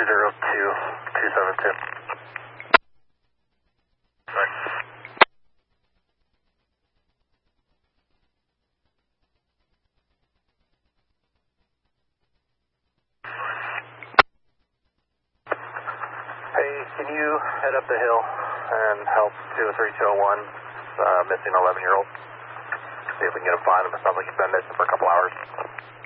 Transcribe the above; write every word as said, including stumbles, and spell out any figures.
zero two two seven two. Hey, can you head up the hill and help two oh three two oh one, uh, missing eleven year old? See if we can get him find him. It sounds like he's been missing for a couple hours.